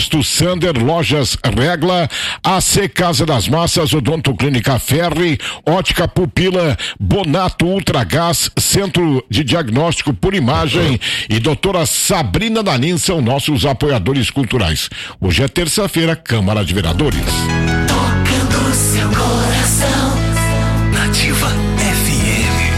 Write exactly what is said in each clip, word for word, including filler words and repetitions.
Posto Sander, Lojas Regla, A C Casa das Massas, Odonto Clínica Ferri, Ótica Pupila, Bonato Ultragás, Centro de Diagnóstico por Imagem e doutora Sabrina Danin são nossos apoiadores culturais. Hoje é terça-feira, Câmara de Vereadores. Tocando seu coração, Nativa F M.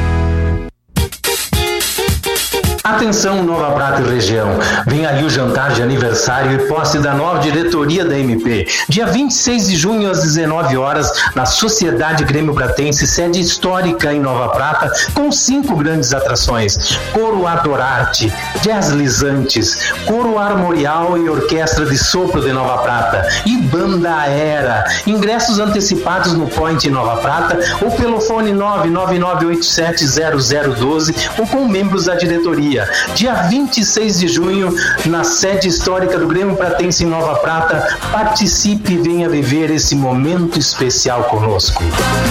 Atenção, Nova Prata e região. Vem aí o jantar de aniversário e posse da nova diretoria da M P. Dia vinte e seis de junho, às dezenove horas, na Sociedade Grêmio Pratense, sede histórica em Nova Prata, com cinco grandes atrações: Coro Adorarte, Jazz Lisantes, Coro Armorial e Orquestra de Sopro de Nova Prata e Banda Era. Ingressos antecipados no Point Nova Prata ou pelo fone nove nove nove oito sete zero zero um dois ou com membros da diretoria. Dia vinte e seis de junho, na sede histórica do Grêmio Pratense em Nova Prata. Participe e venha viver esse momento especial conosco.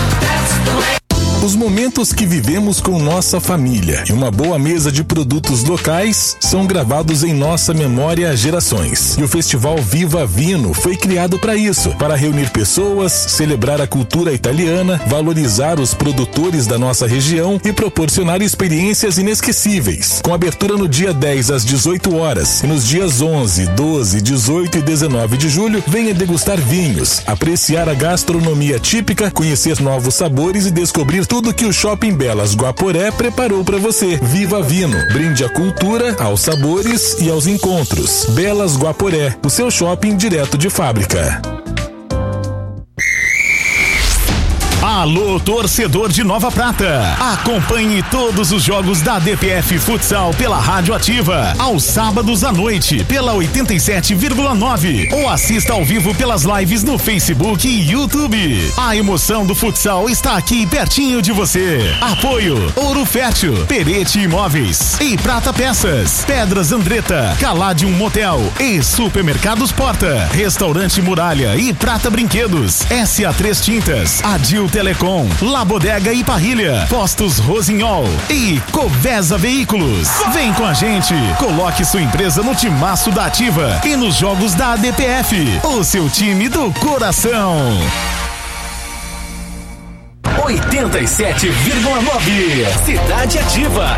Os momentos que vivemos com nossa família e uma boa mesa de produtos locais são gravados em nossa memória há gerações. E o Festival Viva Vino foi criado para isso, para reunir pessoas, celebrar a cultura italiana, valorizar os produtores da nossa região e proporcionar experiências inesquecíveis. Com abertura no dia dez às dezoito horas e nos dias onze, doze, dezoito e dezenove de julho, venha degustar vinhos, apreciar a gastronomia típica, conhecer novos sabores e descobrir tudo que o Shopping Belas Guaporé preparou para você. Viva Vino, brinde à cultura, aos sabores e aos encontros. Belas Guaporé, o seu shopping direto de fábrica. Alô, torcedor de Nova Prata. Acompanhe todos os jogos da D P F Futsal pela Rádio Ativa, aos sábados à noite, pela oitenta e sete vírgula nove, ou assista ao vivo pelas lives no Facebook e YouTube. A emoção do futsal está aqui pertinho de você. Apoio Ouro Fértil, Perete Imóveis e Prata Peças, Pedras Andretta, Caladium Motel e Supermercados Porta, Restaurante Muralha e Prata Brinquedos, S A três Tintas, Adil Telecom, La Bodega e Parrilha, Postos Rosinhol e Covesa Veículos. Vem com a gente, coloque sua empresa no timaço da Ativa e nos jogos da A D P F, o seu time do coração. oitenta e sete vírgula nove Cidade Ativa.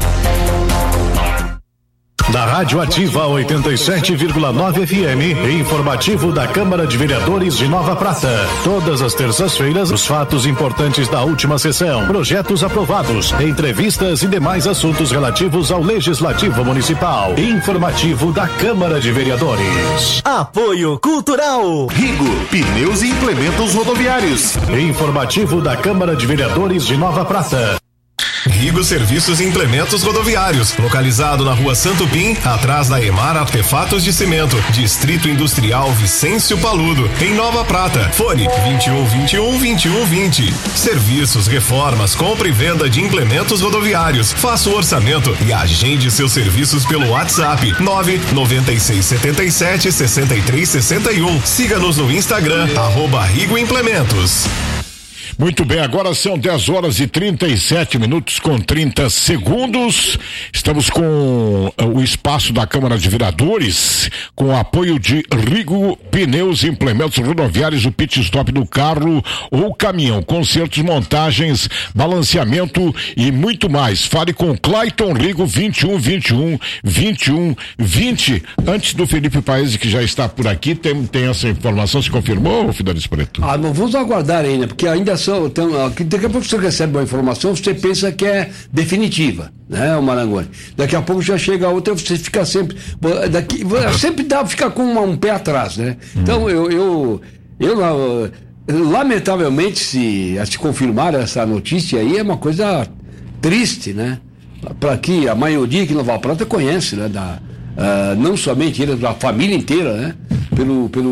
Da Rádio Ativa oitenta e sete vírgula nove F M, informativo da Câmara de Vereadores de Nova Prata. Todas as terças-feiras, os fatos importantes da última sessão, projetos aprovados, entrevistas e demais assuntos relativos ao Legislativo Municipal. Informativo da Câmara de Vereadores. Apoio Cultural. Rigo, pneus e implementos rodoviários. Informativo da Câmara de Vereadores de Nova Prata. Rigo Serviços e Implementos Rodoviários, localizado na Rua Santo Pim, atrás da Emar Artefatos de Cimento, Distrito Industrial Vicêncio Paludo, em Nova Prata. Fone vinte e um, vinte e um, vinte e um, vinte. Serviços, reformas, compra e venda de implementos rodoviários. Faça o orçamento e agende seus serviços pelo WhatsApp nove nove seis sete sete, seis três seis um. Siga-nos no Instagram, arroba Rigo Implementos. Muito bem, agora são dez horas e trinta e sete minutos com trinta segundos. Estamos com o espaço da Câmara de Vereadores, com o apoio de Rigo Pneus e Implementos Rodoviários, o pit stop do carro ou caminhão, consertos, montagens, balanceamento e muito mais. Fale com Clayton Rigo, vinte e um, vinte e um, vinte e um, vinte. Antes do Felipe Paes, que já está por aqui, tem, tem essa informação, se confirmou, Fidelis Preto? Ah, não vamos aguardar ainda, porque ainda são, tem, daqui a pouco você recebe uma informação, você pensa que é definitiva, né, o Marangoni? Daqui a pouco já chega outra, você fica sempre, daqui, sempre dá, fica com uma, um pé atrás, né? Então, eu, eu, eu, lamentavelmente, se, se confirmar essa notícia aí, é uma coisa triste, né? Para que a maioria que Nova Prata conhece, né? Da, uh, não somente ele, da família inteira, né? Pelo, pelo,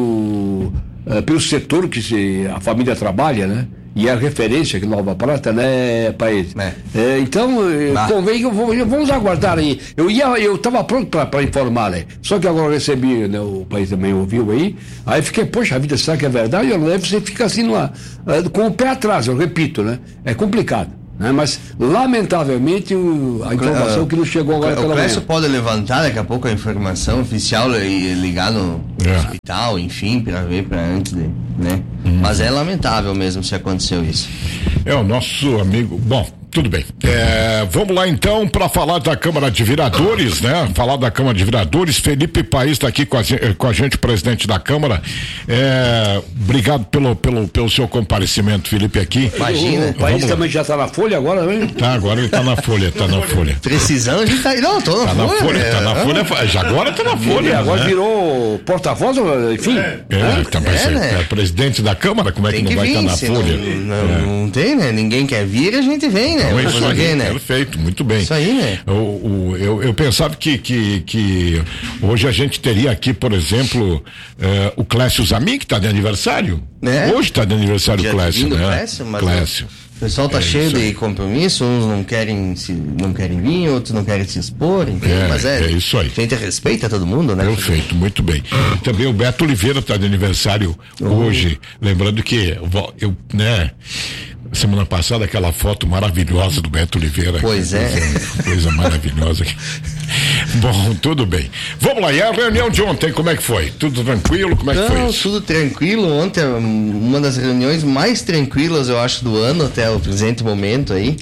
uh, pelo setor que se, a família trabalha, né? E a referência que Nova Prata, né, Paes? É. É, então, ah. convém que eu vou, vamos aguardar aí. Eu ia, eu estava pronto para informar, né? Só que agora eu recebi, né, o Paes também ouviu aí, aí fiquei, poxa, a vida, será que é verdade? Ou não? Aí você fica assim, numa, com o pé atrás, eu repito, né? É complicado. Né? Mas, lamentavelmente, o, a informação que não chegou agora pela manhã. O Clécio pode levantar daqui a pouco a informação oficial e ligar no é. hospital, enfim, para ver, para antes de, né? Hum. Mas é lamentável mesmo se aconteceu isso. É o nosso amigo, bom, tudo bem. É, vamos lá então para falar da Câmara de Vereadores, né? Falar da Câmara de Vereadores. Felipe País está aqui com a, com a gente, presidente da Câmara. É, obrigado pelo, pelo, pelo seu comparecimento, Felipe, aqui. Imagina. O, o País também já está na Folha agora, né? Tá, agora ele está na Folha, está na Folha. Precisando, a gente tá. Não, tô na tá Folha. Na folha é, tá na Folha, é, já agora está na Folha. E agora né? virou porta-voz, enfim. É, é, tá, é, né? é presidente da Câmara, como é que, que não vai estar tá na Folha? Não, não, é. não tem, né? Ninguém quer vir, a gente vem, né? Não, é isso aí, ver, né? Perfeito, muito bem. Isso aí, né? O, o, eu, eu pensava que, que, que hoje a gente teria aqui, por exemplo, uh, o Clécio Zamin, que está de aniversário. É? Hoje está de aniversário o Clécio, né? Clécio, mas Clécio. O pessoal tá é cheio de compromisso, uns não querem, se, não querem vir, outros não querem se expor, enfim, é, mas é, é isso aí. A gente respeita todo mundo, né? Perfeito, muito bem. E também o Beto Oliveira está de aniversário uhum. hoje, lembrando que eu, né, semana passada aquela foto maravilhosa do Beto Oliveira. Pois é. Coisa, coisa maravilhosa. Bom, tudo bem. Vamos lá, e a reunião de ontem, como é que foi? Tudo tranquilo? Como é que Não, foi isso? Tudo tranquilo. Ontem, uma das reuniões mais tranquilas, eu acho, do ano até o presente momento aí.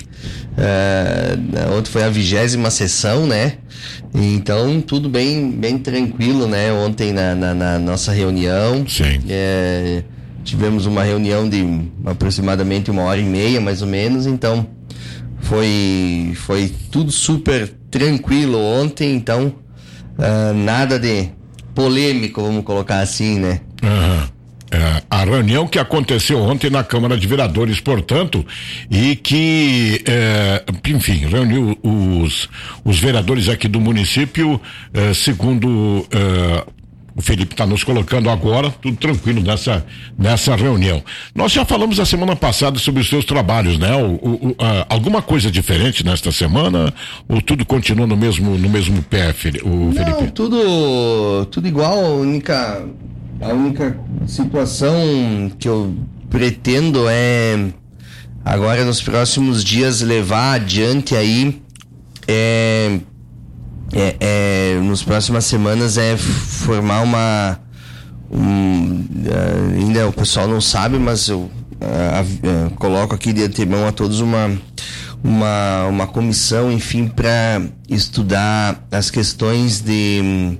Uh, ontem foi a vigésima sessão, né? Então, tudo bem, bem tranquilo, né? Ontem na, na, na nossa reunião. Sim. É, tivemos uma reunião de aproximadamente uma hora e meia, mais ou menos, então foi, foi tudo super tranquilo ontem, então uh, nada de polêmico, vamos colocar assim, né? Uhum. É, a reunião que aconteceu ontem na Câmara de Vereadores, portanto, e que, é, enfim, reuniu os, os vereadores aqui do município, é, segundo é, o Felipe está nos colocando agora, tudo tranquilo nessa, nessa reunião. Nós já falamos a semana passada sobre os seus trabalhos, né? O, o, a, alguma coisa diferente nesta semana ou tudo continua no mesmo, no mesmo pé, o Felipe? Não, tudo, tudo igual, a única, a única situação que eu pretendo é agora nos próximos dias levar adiante aí é É, é, nos próximas semanas é formar uma um, uh, ainda o pessoal não sabe, mas eu uh, uh, coloco aqui de antemão a todos uma uma, uma comissão, enfim, para estudar as questões de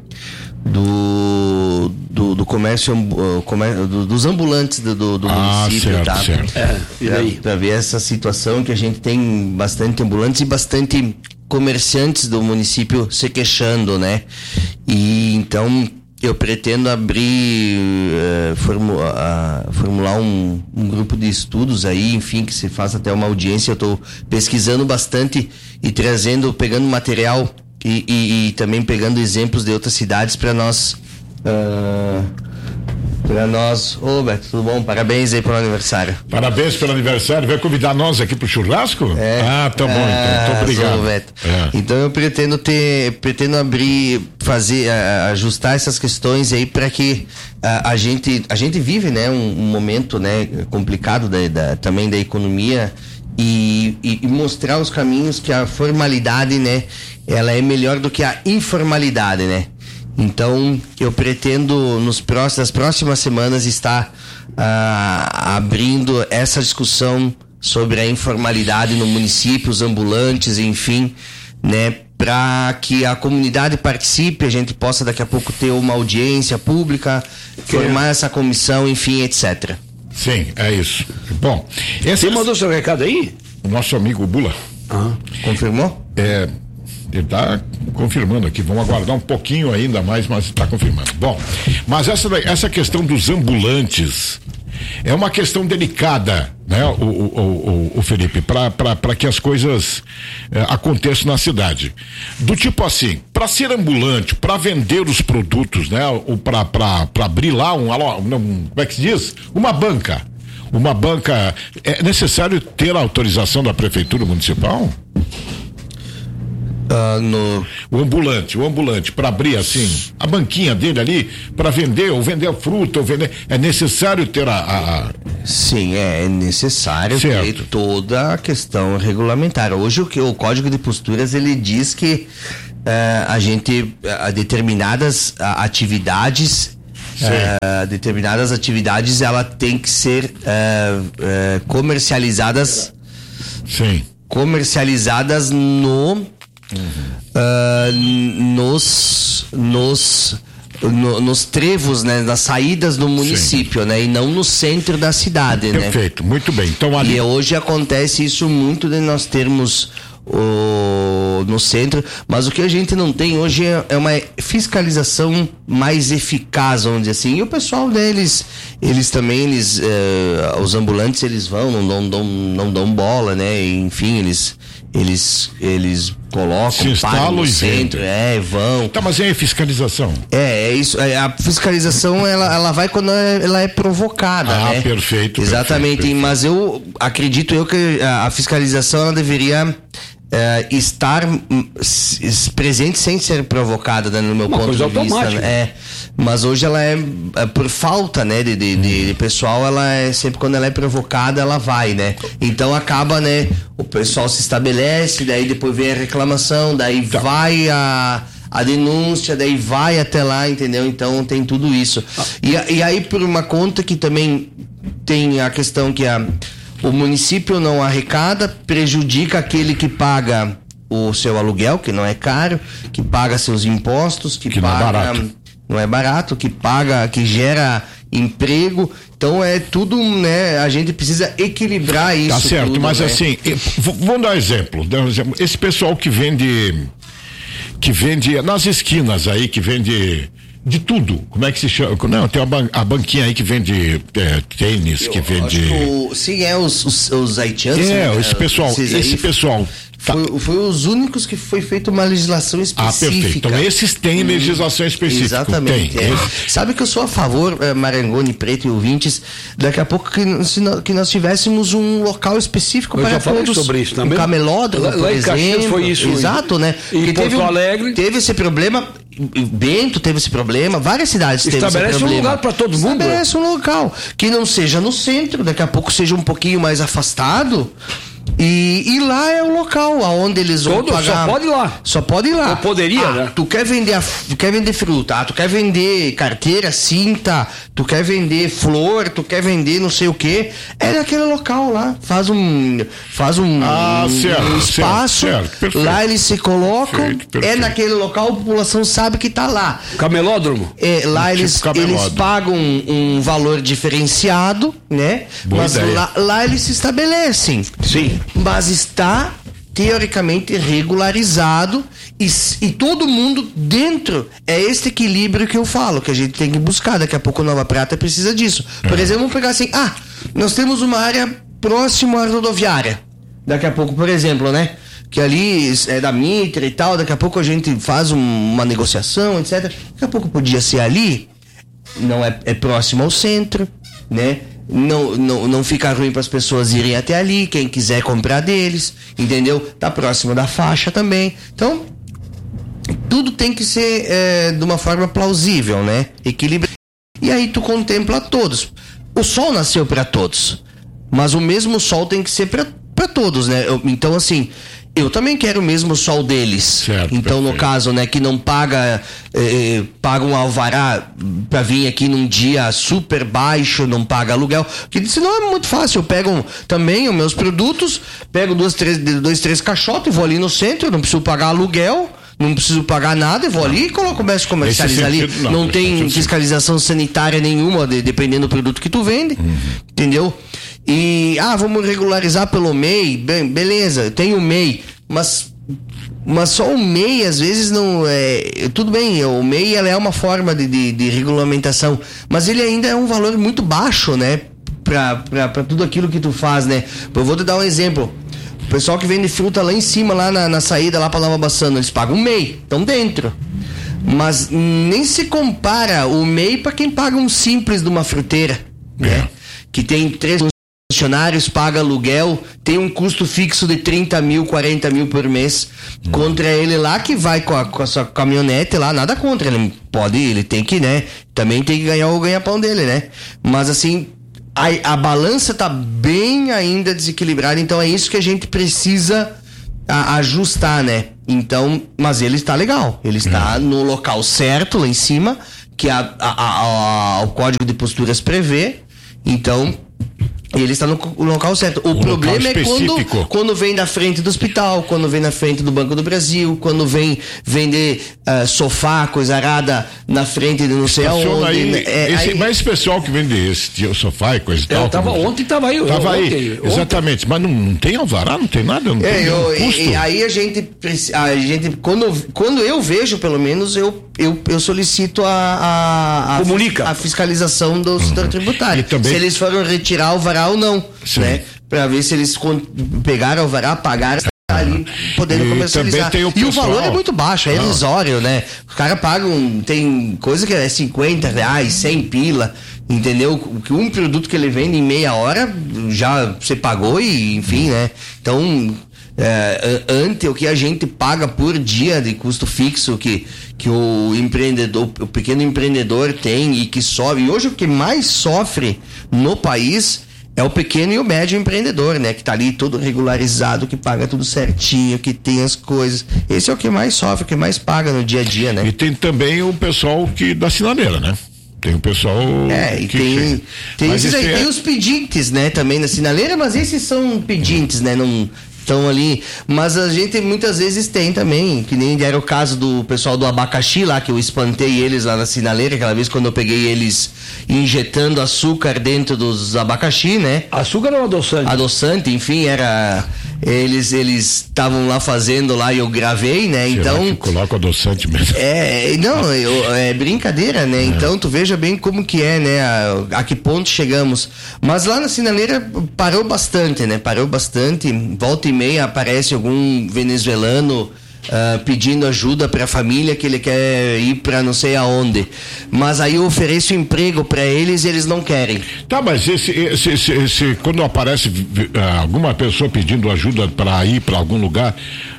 do, do, do comércio, uh, comércio do, dos ambulantes do, do, do ah, município, certo, tá? certo. É, e daí? Para ver essa situação que a gente tem bastante ambulantes e bastante comerciantes do município se queixando, né? E então eu pretendo abrir, uh, formu uh, formular um, um grupo de estudos aí, enfim, que se faça até uma audiência. Eu estou pesquisando bastante e trazendo, pegando material e, e, e também pegando exemplos de outras cidades para nós. Uh, Pra nós, ô Beto, tudo bom? Parabéns aí pelo aniversário. Parabéns pelo aniversário. Vai convidar nós aqui pro churrasco? É. Ah, tá bom, ah, então. Muito obrigado. Sou, Beto. É. Então eu pretendo ter, pretendo abrir, fazer, uh, ajustar essas questões aí para que uh, a gente, a gente vive, né, um, um momento, né, complicado da, da, também da economia e, e, e mostrar os caminhos que a formalidade, né, ela é melhor do que a informalidade, né? Então, eu pretendo nos próximos, nas próximas semanas estar uh, abrindo essa discussão sobre a informalidade no município, os ambulantes, enfim, né, para que a comunidade participe, a gente possa daqui a pouco ter uma audiência pública, que formar é? essa comissão, enfim, etcétera. Sim, é isso. Bom, esse você mandou seu recado aí? O nosso amigo Bula. Ah, confirmou? É. Ele está confirmando aqui, vamos aguardar um pouquinho ainda mais, mas está confirmando. Bom, mas essa, essa questão dos ambulantes é uma questão delicada, né, o, o, o, o Felipe, para que as coisas é, aconteçam na cidade. Do tipo assim, para ser ambulante, para vender os produtos, né, ou para abrir lá um, um, como é que se diz? Uma banca. Uma banca, é necessário ter a autorização da Prefeitura Municipal? Uh, no... O ambulante, o ambulante, para abrir assim, a banquinha dele ali, para vender, ou vender a fruta, ou vender. É necessário ter a. a, a... Sim, é necessário certo. ter toda a questão regulamentar. Hoje o que o Código de Posturas ele diz que uh, a gente, a determinadas a, atividades. Uh, determinadas atividades ela tem que ser uh, uh, comercializadas. Sim. Comercializadas no Uhum. Uh, nos nos no, nos trevos, né, nas saídas do município, Sim. né, e não no centro da cidade, Perfeito, né? Perfeito, muito bem. Então ali e hoje acontece isso muito de nós termos o, no centro, mas o que a gente não tem hoje é, é uma fiscalização mais eficaz, vamos dizer assim. E o pessoal deles, eles também, eles, uh, os ambulantes, eles vão, não dão, não, não dão bola, né? Enfim, eles eles eles colocam, param no centro, é, vão. Tá, mas é a fiscalização? É, é isso. A fiscalização ela, ela vai quando ela é provocada, ah, né? Perfeito. Exatamente. Perfeito, perfeito. Mas eu acredito eu que a fiscalização ela deveria é, estar presente sem ser provocada, né, no meu Uma ponto de automática. vista. Né? É, mas hoje ela é, é por falta, né, de, de, de, de pessoal, ela é sempre quando ela é provocada, ela vai, né? Então acaba, né, o pessoal se estabelece, daí depois vem a reclamação, daí tá. vai a a denúncia, daí vai até lá, entendeu? Então tem tudo isso. Ah. E, e aí por uma conta que também tem a questão que a o município não arrecada, prejudica aquele que paga o seu aluguel, que não é caro, que paga seus impostos, que, que paga, não é barato. não é barato, que paga, que gera emprego. Então é tudo, né? A gente precisa equilibrar isso. Tá certo, tudo, mas né? assim, vamos dar um exemplo. Esse pessoal que vende, que vende nas esquinas aí, que vende de tudo, como é que se chama? Não, tem a, ban- a banquinha aí que vende é, tênis, que vende. O, sim, é os, os, os haitianos. É, né? esse pessoal, Esses esse aí, pessoal. Tá. Foi, foi os únicos que foi feita uma legislação específica. Ah, perfeito. Então esses têm hum, legislação específica. Exatamente. Tem. É. Sabe que eu sou a favor, eh, Marangoni, Preto e ouvintes, daqui a pouco que, se nós, que nós tivéssemos um local específico eu para já falei todos. sobre isso também. Um camelódromo, lá, por lá exemplo. Em Caxias foi isso. Exato, né? Em Porque Porto teve, Alegre. Teve esse problema. Bento teve esse problema, várias cidades teve esse problema. Estabelece um lugar para todo mundo. Estabelece um local que não seja no centro, daqui a pouco seja um pouquinho mais afastado. E, e lá é o local aonde eles vão Todo, pagar. Só pode ir lá. Só pode ir lá. Eu poderia, ah, né? Tu quer vender, a, tu quer vender fruta, ah, tu quer vender carteira, cinta, tu quer vender flor, tu quer vender não sei o que. É naquele local lá. Faz um, faz um, ah, um, certo, um espaço. Certo, certo, lá eles se colocam. Perfeito, perfeito. É naquele local, a população sabe que tá lá. Camelódromo? É, lá tipo eles, camelódromo. eles pagam um, um valor diferenciado, né? Boa Mas ideia. lá, lá eles se estabelecem. Sim. Mas está teoricamente regularizado e, e todo mundo dentro. É este equilíbrio que eu falo, que a gente tem que buscar. Daqui a pouco Nova Prata precisa disso. Por exemplo, vamos pegar assim, ah, nós temos uma área próxima à rodoviária. Daqui a pouco, por exemplo, né? Que ali é da Mitra e tal, daqui a pouco a gente faz um, uma negociação, etcétera. Daqui a pouco podia ser ali, não é, é próximo ao centro, né? Não, não, não fica ruim para as pessoas irem até ali, quem quiser comprar deles, entendeu? Tá próximo da faixa também. Então, tudo tem que ser é, de uma forma plausível, né? Equilíbrio. E aí tu contempla todos. O sol nasceu para todos, mas o mesmo sol tem que ser para todos, né? Eu, então, assim, eu também quero o mesmo sol deles. Certo, então, perfeito. no caso, né, que não paga, eh, paga um alvará pra vir aqui num dia super baixo, não paga aluguel. Porque senão é muito fácil. Eu pego um, também os meus produtos, pego duas, três, dois, três caixotes e vou ali no centro, não preciso pagar aluguel. Não preciso pagar nada, eu vou ali e coloco, começo a comercializar ali. Sentido, não, não tem fiscalização sanitária nenhuma, de, dependendo do produto que tu vende, uhum. Entendeu? E, ah, vamos regularizar pelo M E I, bem, beleza, eu tenho o M E I, mas, mas só o M E I às vezes não é, tudo bem, o M E I ela é uma forma de, de, de regulamentação, mas ele ainda é um valor muito baixo, né, pra, pra, pra tudo aquilo que tu faz, né. Eu vou te dar um exemplo. O pessoal que vende fruta lá em cima, lá na, na saída, lá pra Nova Bassano, eles pagam o M E I, estão dentro. Mas nem se compara o M E I pra quem paga um simples de uma fruteira, né? Que tem três funcionários, paga aluguel, tem um custo fixo de trinta mil, quarenta mil por mês. Hum. Contra ele lá que vai com a, com a sua caminhonete lá, nada contra. Ele pode, ele tem que, né? Também tem que ganhar o ganha-pão dele, né? Mas assim, a, a balança tá bem ainda desequilibrada, então é isso que a gente precisa a, ajustar, né? Então, mas ele está legal, ele está hum. no local certo lá em cima, que a, a, a, a, o código de posturas prevê. Então, ele está no local certo. O um problema é quando, quando vem da frente do hospital, quando vem na frente do Banco do Brasil, quando vem vender uh, sofá, coisa arada na frente de não sei aonde. Aí, é, esse, aí... Mas esse pessoal que vende esse sofá e coisa e tal. Tava, ontem estava aí. Tava ontem, aí, ontem. exatamente. Mas não, não tem alvará, não tem nada, não é, tem eu, custo. E, e aí a gente, a gente quando, quando eu vejo, pelo menos, eu, eu, eu solicito a, a, a, Comunica. a fiscalização do setor uhum. tributário. Também... Se eles foram retirar o alvará ou não, Sim. né? Pra ver se eles pegaram o alvará, pagaram, tá ali podendo e comercializar. Tem o e o valor é muito baixo, é ah. irrisório, né? Os caras pagam, tem coisa que é cinquenta reais, cem pila, entendeu? Que um produto que ele vende em meia hora, já você pagou e, enfim, né? Então, é, ante o que a gente paga por dia de custo fixo que, que o empreendedor, o pequeno empreendedor tem e que sofre, e hoje o que mais sofre no país é o pequeno e o médio empreendedor, né? Que tá ali todo regularizado, que paga tudo certinho, que tem as coisas. Esse é o que mais sofre, o que mais paga no dia a dia, né? E tem também o pessoal que da sinaleira, né? Tem o pessoal. É, e que tem, tem, esses aí, é... tem os pedintes, né? Também na sinaleira, mas esses são pedintes, né? Não estão ali. Mas a gente muitas vezes tem também, que nem era o caso do pessoal do abacaxi lá, que eu espantei eles lá na sinaleira, aquela vez quando eu peguei eles injetando açúcar dentro dos abacaxi, né? Açúcar ou adoçante? Adoçante, enfim, era. Eles eles estavam lá fazendo lá e eu gravei, né? Será então. Que coloca adoçante mesmo. É, não, eu, é brincadeira, né? É. Então tu veja bem como que é, né? A, a que ponto chegamos. Mas lá na sinaleira parou bastante, né? Parou bastante. Volta e meia aparece algum venezuelano Uh, pedindo ajuda para a família que ele quer ir para não sei aonde, mas aí eu ofereço emprego para eles e eles não querem. Tá, mas esse, esse, esse, esse quando aparece uh, alguma pessoa pedindo ajuda para ir para algum lugar,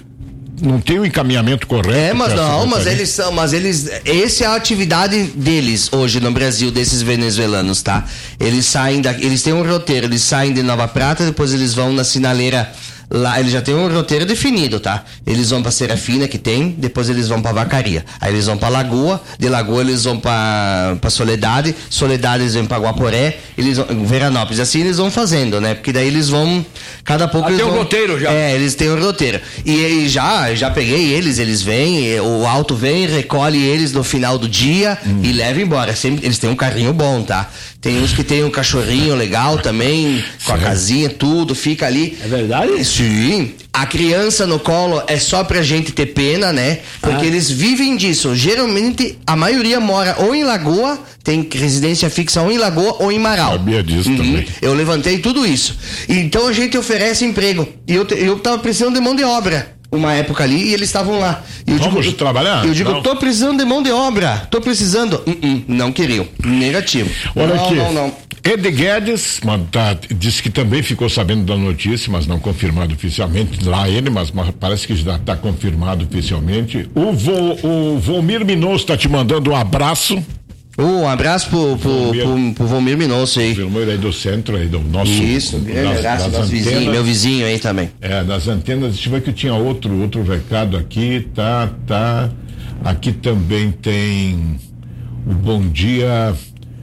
não tem o um encaminhamento correto? É, mas não, mas eles são, mas eles, essa é a atividade deles hoje no Brasil, desses venezuelanos, tá? Eles saem da, eles têm um roteiro, eles saem de Nova Prata, depois eles vão na sinaleira. Lá eles já tem um roteiro definido, tá? Eles vão pra Serafina, que tem, depois eles vão pra Vacaria. Aí eles vão pra Lagoa, de Lagoa eles vão pra, pra Soledade, Soledade eles vão pra Guaporé, eles vão, Veranópolis. Assim eles vão fazendo, né? Porque daí eles vão, cada pouco ah, eles tem vão... um roteiro já. É, eles têm um roteiro. E, e já, já peguei eles, eles vêm, o auto vem, recolhe eles no final do dia hum. e leva embora. Sempre, eles têm um carrinho bom, tá? Tem uns que tem um cachorrinho legal também, com Sério? A casinha, tudo, fica ali. É verdade? Sim. A criança no colo é só pra gente ter pena, né? Porque ah. eles vivem disso. Geralmente, a maioria mora ou em Lagoa, tem residência fixa ou em Lagoa ou em Marau. Sabia disso uhum. também. Eu levantei tudo isso. Então a gente oferece emprego. E eu, eu tava precisando de mão de obra. Uma época ali e eles estavam lá. E eu Vamos digo, trabalhar? Eu digo, não. tô precisando de mão de obra. Tô precisando. Uh-uh, não queriam. Negativo. Olha não, aqui. não, não. Ed Guedes tá, disse que também ficou sabendo da notícia, mas não confirmado oficialmente lá ele, mas, mas parece que já está confirmado oficialmente. O, Vo, o Volmir Minosso está te mandando um abraço. Um abraço pro, pro, Volmir, pro, pro Volmir Minosso aí. Volmir aí do centro, aí do nosso. Isso, grande abraço das vizinhos, meu vizinho aí também. É, das antenas. Deixa eu ver que eu tinha outro, outro recado aqui, tá, tá. Aqui também tem o bom dia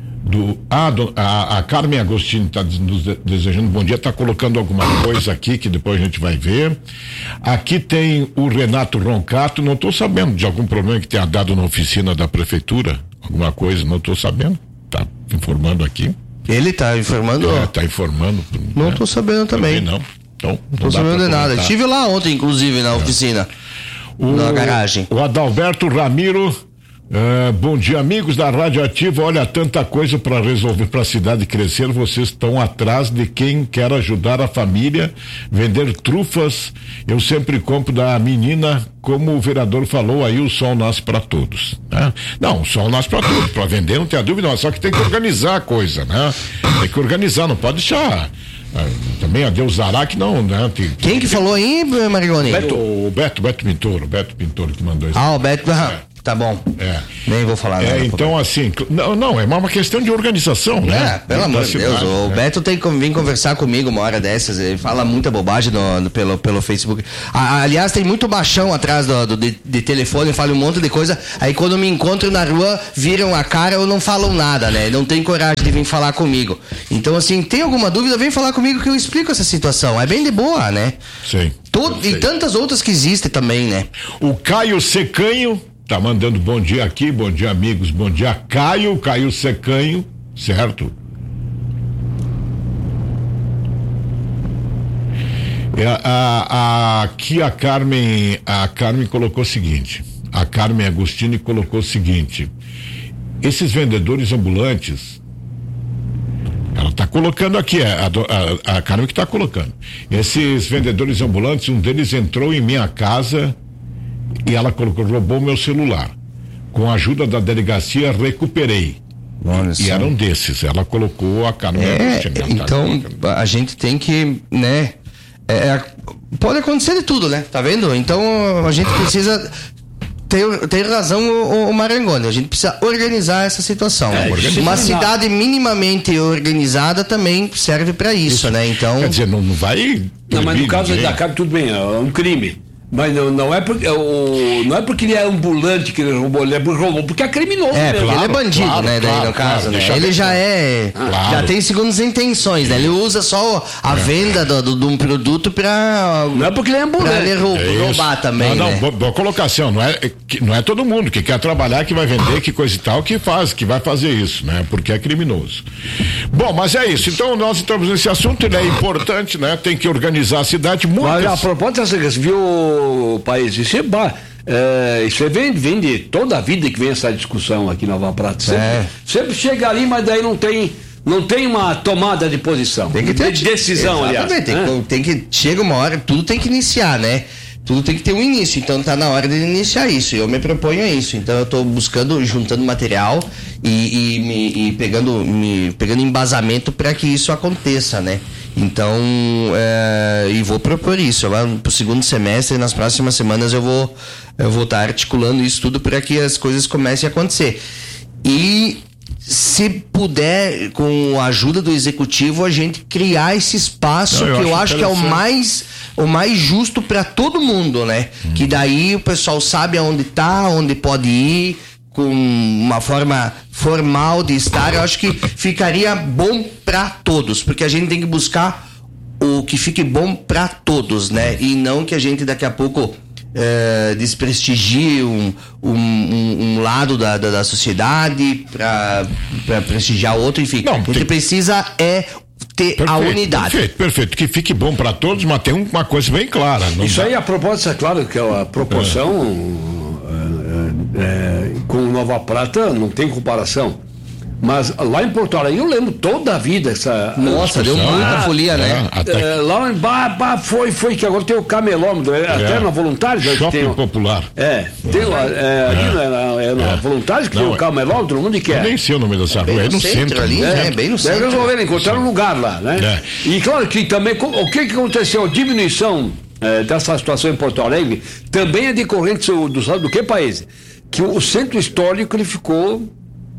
do. Ah, do, a, a Carmen Agostini está nos desejando bom dia, está colocando alguma coisa aqui que depois a gente vai ver. Aqui tem o Renato Roncato, não estou sabendo de algum problema que tenha dado na oficina da prefeitura. Alguma coisa, não estou sabendo. Tá informando aqui. Ele tá informando? É, tá informando. Não estou né? sabendo também. também. Não. Então, não tô sabendo de nada. Estive lá ontem, inclusive, na é. oficina. O, na garagem. O Adalberto Ramiro. Uh, bom dia, amigos da Rádio Ativa. Olha, tanta coisa para resolver para a cidade crescer. Vocês estão atrás de quem quer ajudar a família, vender trufas. Eu sempre compro da menina, como o vereador falou aí, o sol nasce para todos, né? Não, o sol nasce para todos, para vender não tem a dúvida, mas só que tem que organizar a coisa, né? Tem que organizar, não pode deixar Também a Deus dará que não, né? Tem, Quem que falou aí, Marigoni? Beto, o Beto, Beto Pintor, o Beto Pintor que mandou isso. Ah, o Beto, é. Tá bom. É. Nem vou falar é, nada. Então, assim, não, não, é uma questão de organização, né? É, pelo amor de Deus, o né? Beto tem que vir conversar comigo uma hora dessas, ele fala muita bobagem no, no, pelo, pelo Facebook. A, aliás, tem muito baixão atrás do, do, de, de telefone, fala um monte de coisa, aí quando me encontro na rua, viram a cara ou não falam nada, né? Não tem coragem de vir falar comigo. Então, assim, tem alguma dúvida, vem falar comigo que eu explico essa situação. É bem de boa, né? Sim. Todo, e tantas outras que existem também, né? O Caio Secanho tá mandando bom dia aqui, bom dia amigos, bom dia Caio, Caio Secanho, certo? É, a, a, aqui a Carmen, a Carmen colocou o seguinte, a Carmen Agostini colocou o seguinte, esses vendedores ambulantes, ela está colocando aqui, a, a, a Carmen que está colocando, esses vendedores ambulantes, um deles entrou em minha casa e ela colocou, roubou meu celular. Com a ajuda da delegacia, recuperei. Olha e só. eram desses. Ela colocou a Carmen. É, então, a gente tem que, né? É, pode acontecer de tudo, né? Tá vendo? Então, a gente precisa. Ter, ter razão o, o Marangoni, a gente precisa organizar essa situação. É, uma cidade minimamente organizada também serve para isso, isso, né? Então. Quer dizer, não, não vai. Não, mas no caso da Carmen, tudo bem, é um crime. Mas não, não, é porque, o, não é porque ele é ambulante que ele roubou, ele é roubou porque é criminoso. É, mesmo. porque claro, ele é bandido, claro, né? Daí, claro, no caso, claro, né? Ele já é. Claro. Já tem segundas intenções, né? Ele usa só a é. venda de do, do, um produto pra. Não é porque ele é ambulante. Pra ele roubar, é roubar também. Não, não, né? boa, boa colocação. Não é, não é todo mundo que quer trabalhar, que vai vender, que coisa e tal, que faz, que vai fazer isso, né? Porque é criminoso. Bom, mas é isso. Então nós estamos nesse assunto, ele é importante, né? Tem que organizar a cidade. Muitas... Mas a propósito dessa questão, viu, o país, isso é bar. É, isso vem, vem de toda a vida que vem essa discussão aqui em Nova Prata. Sempre, é. sempre chega ali, mas daí não tem, não tem uma tomada de posição. Tem que ter de decisão, aliás. Tem, né? tem que, chega uma hora, tudo tem que iniciar, né? Tudo tem que ter um início, então tá na hora de iniciar isso. Eu me proponho a isso. Então eu tô buscando, juntando material e, e, me, e pegando, me, pegando embasamento para que isso aconteça, né? Então, é, e vou propor isso. Lá pro segundo semestre, nas próximas semanas, eu vou eu vou estar articulando isso tudo para que as coisas comecem a acontecer. E se puder, com a ajuda do executivo, a gente criar esse espaço, Não, eu que acho eu acho que é o mais, o mais justo para todo mundo, né? Hum. Que daí o pessoal sabe aonde tá, onde pode ir, com uma forma formal de estar. Eu acho que ficaria bom para todos, porque a gente tem que buscar o que fique bom para todos, né? E não que a gente daqui a pouco É, desprestigie um, um, um, um lado da, da, da sociedade para prestigiar outro, enfim. Não, o que tem... precisa é ter perfeito, a unidade. Perfeito, perfeito. Que fique bom para todos, mas tem uma coisa bem clara. Isso dá... aí, a proposta, é claro que a proporção é. É, é, com Nova Prata não tem comparação. Mas lá em Porto Alegre, eu lembro toda a vida essa. Nossa, deu muita folia, é, né? É, lá em bah, bah, foi, foi que agora tem o camelômetro, é, até na Voluntários. Shopping tem, Popular. É, tem lá, é, ali na, é, na é. Voluntários que não, tem o camelômetro, onde que é? Eu nem sei o nome dessa rua, é no, no centro, centro ali, né? É, bem no centro. Daí resolveram encontrar um lugar lá, né? É. E claro que também, o que que aconteceu? A diminuição é, dessa situação em Porto Alegre também é decorrente do, do, do que país? Que o centro histórico ele ficou.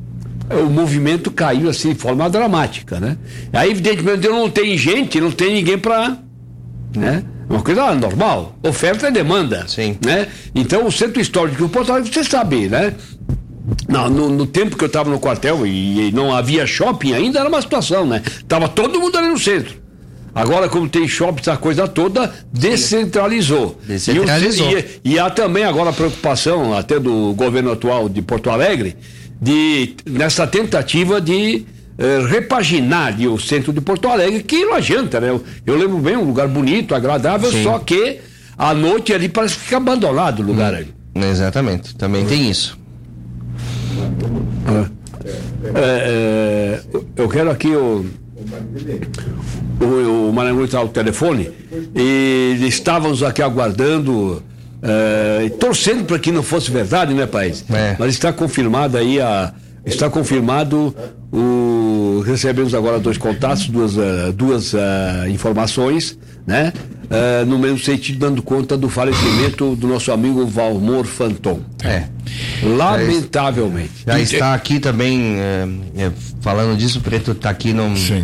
O movimento caiu assim de forma dramática, né? Aí evidentemente não tem gente, não tem ninguém para, né? Uma coisa normal, oferta e demanda, sim, né? Então o centro histórico do Porto Alegre, você sabe, né? Não, no, no tempo que eu estava no quartel e, e não havia shopping ainda, era uma situação, né? Tava todo mundo ali no centro. Agora, como tem shopping, essa coisa toda descentralizou. Descentralizou. E, o, e, e há também agora a preocupação até do governo atual de Porto Alegre de, nessa tentativa de eh, repaginar de, o centro de Porto Alegre, que não adianta, né? Eu, eu lembro bem, um lugar bonito, agradável, sim, só que à noite ali parece que fica abandonado o lugar ali. Exatamente, também tem isso. É, é, eu quero aqui o o, o Maranhão está ao telefone e estávamos aqui aguardando, é, torcendo para que não fosse verdade, né, País? É. Mas está confirmado aí a, está confirmado o recebemos agora dois contatos, duas, uh, duas uh, informações, né? Uh, no mesmo sentido, dando conta do falecimento do nosso amigo Valmor Fanton. É. Lamentavelmente. Já, já está aqui também, é, é, falando disso, o Preto está aqui no. Sim.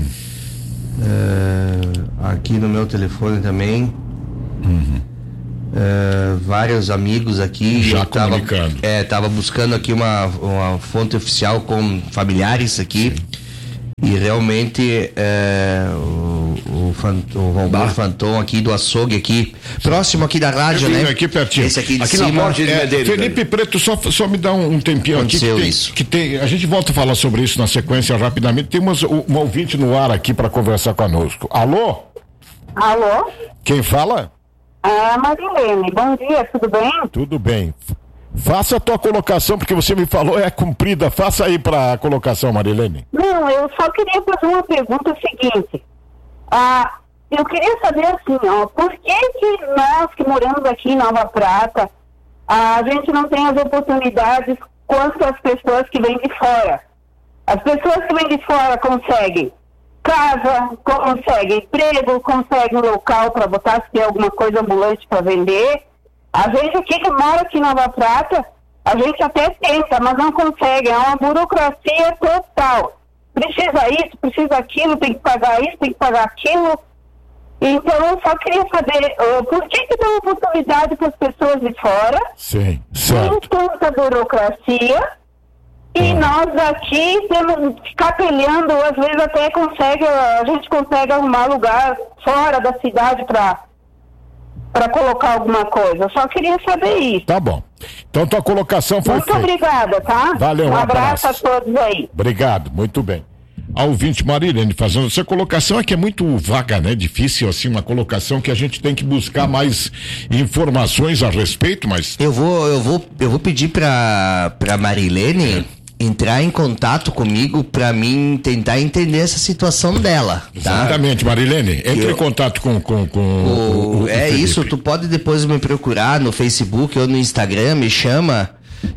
É, aqui no meu telefone também. Uhum. É, vários amigos aqui. Já tava, comunicando. É, tava buscando aqui uma, uma fonte oficial com familiares aqui. Sim. E realmente é, o, o, o Valmor Fanton aqui do açougue aqui, próximo aqui da rádio, né? Aqui pertinho. Esse aqui de aqui cima. Na porta de é, Medeiros, Felipe né? Preto, só, só me dá um, um tempinho Aconteceu aqui. Que tem, isso. que tem, a gente volta a falar sobre isso na sequência rapidamente. Tem umas, um ouvinte no ar aqui para conversar conosco. Alô? Alô? Quem fala? É, Marilene. Bom dia, tudo bem? Tudo bem. Faça a tua colocação, porque você me falou é comprida. Faça aí para a colocação, Marilene. Não, eu só queria fazer uma pergunta seguinte. Ah, eu queria saber assim, ó, por que que nós que moramos aqui em Nova Prata, a gente não tem as oportunidades quanto as pessoas que vêm de fora? As pessoas que vêm de fora conseguem casa, conseguem emprego, conseguem local para botar se tem alguma coisa ambulante para vender. A gente aqui que mora aqui em Nova Prata, a gente até tenta, mas não consegue. É uma burocracia total. Precisa isso, precisa aquilo, tem que pagar isso, tem que pagar aquilo. Então, eu só queria saber uh, por que que dá oportunidade para as pessoas de fora? Sim, certo. Tem tanta burocracia. E ah. nós aqui temos que ficar peleando, às vezes até consegue, a gente consegue arrumar lugar fora da cidade para para colocar alguma coisa. Eu só queria saber isso. Tá bom. Então tua colocação foi Muito feita. obrigada, tá? Valeu, um, um abraço. abraço a todos aí. Obrigado, muito bem. A ouvinte Marilene fazendo essa colocação é que é muito vaga, né? Difícil assim, uma colocação que a gente tem que buscar mais informações a respeito, mas... Eu vou, eu vou, eu vou pedir pra, pra Marilene entrar em contato comigo para mim tentar entender essa situação dela. Tá? Exatamente, Marilene. Entre eu, em contato com, com, com o, o, o É Felipe. Isso, tu pode depois me procurar no Facebook ou no Instagram, me chama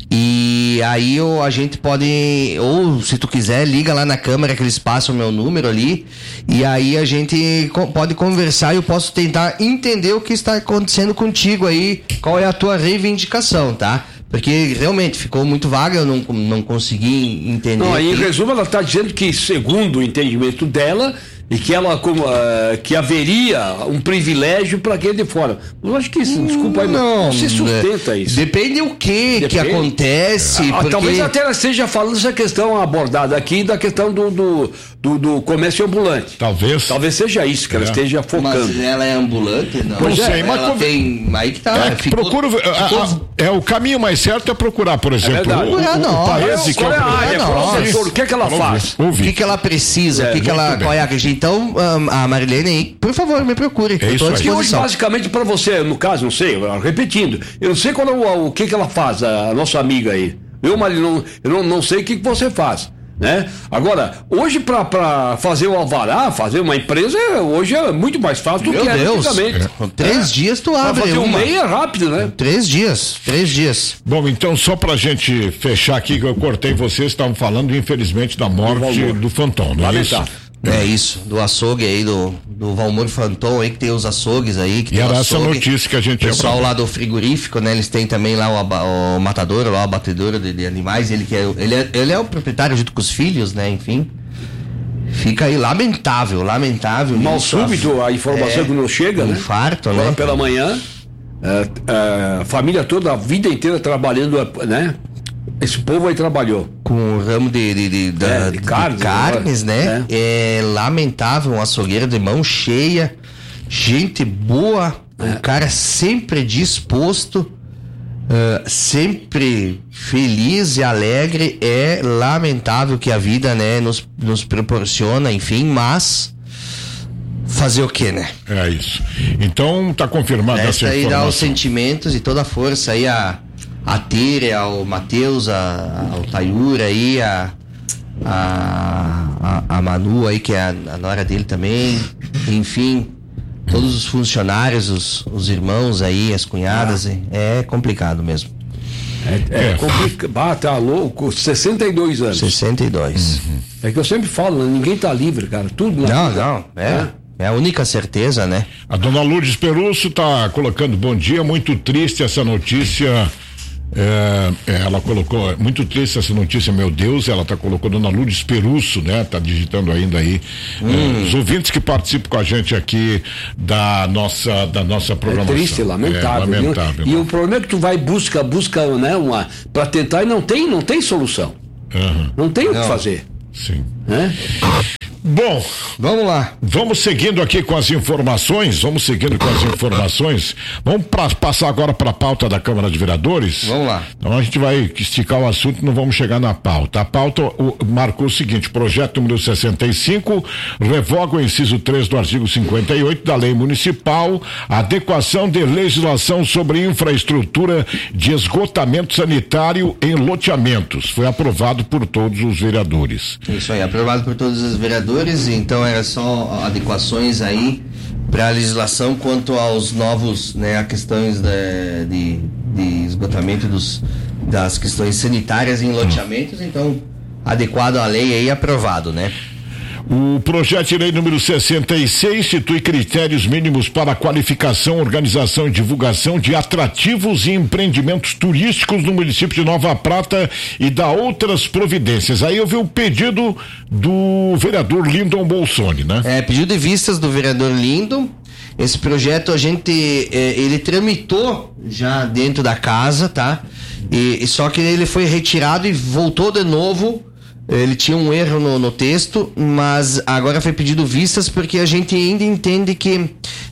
e aí eu, a gente pode, ou se tu quiser, liga lá na câmera que eles passam o meu número ali e aí a gente pode conversar e eu posso tentar entender o que está acontecendo contigo aí, qual é a tua reivindicação, tá? Porque realmente ficou muito vaga, eu não, não consegui entender. Não, aí, em que... resumo, ela está dizendo que, segundo o entendimento dela, e que ela como, uh, que haveria um privilégio para quem é de fora. Eu acho que isso, desculpa aí, não, não se sustenta isso. Depende o que Depende. que acontece. Ah, porque... Talvez até ela esteja falando essa questão abordada aqui da questão do, do, do, do comércio ambulante. Talvez. Talvez seja isso que é. ela esteja focando. Mas ela é ambulante? Não, não sei, mas ela tem... aí que tá. É, ficou, procura, ficou... A, a, é o caminho mais certo é procurar, por exemplo, é o, o, não, o país que é o área, o que é que ela faz? O que que ela precisa? É, que que ela, qual é a... Então, um, a Marilene aí, por favor, me procure. É isso aí. E hoje, basicamente, para você, no caso, não sei, repetindo, eu não sei qual é o, o que que ela faz, a, a nossa amiga aí. Eu, Marilene, eu não, não sei o que que você faz, né? Agora, hoje para fazer o alvará, fazer uma empresa, hoje é muito mais fácil do Meu que Deus. antigamente. É. Com três é. dias tu abre. Pra fazer uma. um meia é rápido, né? Três dias, três dias. Bom, então só pra gente fechar aqui, que eu cortei vocês, estavam falando, infelizmente, da morte do, do Fanton, não é isso? É isso, do açougue aí, do, do Valmor Fanton aí, que tem os açougues aí. Que e era açougue. essa notícia que a gente... O pessoal ia... lá do frigorífico, né, eles têm também lá o, o matadouro, lá o abatedouro de, de animais, ele, que é, ele, é, ele é o proprietário junto com os filhos, né, enfim. Fica aí lamentável, lamentável. Mal isso, súbito a informação é, que não chega, um né? Infarto, agora né? pela manhã, a, a família toda, a vida inteira trabalhando, né? Esse povo aí trabalhou. Com o ramo de, de, de, da, é, de, carne, de carnes, né? É. é lamentável, um açougueiro de mão cheia, gente boa, é. um cara sempre disposto, uh, sempre feliz e alegre. É lamentável que a vida, né, nos, nos proporciona, enfim, mas... fazer o que, né? É isso. Então tá confirmado essa informação. Aí dá os sentimentos e toda a força aí a a Tere, ao Matheus, a, ao Tayura aí, a, a, a Manu aí, que é a, a nora dele também, enfim, todos os funcionários, os, os irmãos aí, as cunhadas, ah. é complicado mesmo. É, é, é. complicado. Ah, tá louco, sessenta e dois anos. sessenta e dois. Uhum. É que eu sempre falo, né? Ninguém tá livre, cara. Tudo Não, vida. não. É. é. É a única certeza, né? A dona Lourdes Perusso tá colocando bom dia, muito triste essa notícia. É, ela colocou, muito triste essa notícia, meu Deus, ela tá colocando Dona Lourdes Perusso, né? Tá digitando ainda aí. Hum. É, os ouvintes que participam com a gente aqui da nossa, da nossa programação. É triste, lamentável. É, lamentável. E o problema é que tu vai busca, busca, né, uma, pra tentar e não tem, não tem solução. Uhum. Não tem não. o que fazer. Sim. Né? Bom, vamos lá. Vamos seguindo aqui com as informações. Vamos seguindo com as informações. Vamos pra, passar agora para a pauta da Câmara de Vereadores. Vamos lá. Então a gente vai esticar o assunto, não vamos chegar na pauta. A pauta o, marcou o seguinte: projeto número sessenta e cinco revoga o inciso três do artigo cinquenta e oito da Lei Municipal, adequação de legislação sobre infraestrutura de esgotamento sanitário em loteamentos. Foi aprovado por todos os vereadores. Isso aí, aprovado por todos os vereadores. Então era só adequações aí para a legislação quanto aos novos, né, a questões de, de, de esgotamento dos, das questões sanitárias em loteamentos. Então, adequado à lei aí, aprovado, né? O projeto de lei número sessenta e seis institui critérios mínimos para a qualificação, organização e divulgação de atrativos e empreendimentos turísticos no município de Nova Prata e dá outras providências. Aí eu vi o pedido do vereador Lindon Bolsoni, né? É, pedido de vistas do vereador Lindon. Esse projeto a gente, é, ele tramitou já dentro da casa, tá? E, só que ele foi retirado e voltou de novo. Ele tinha um erro no, no texto, mas agora foi pedido vistas porque a gente ainda entende que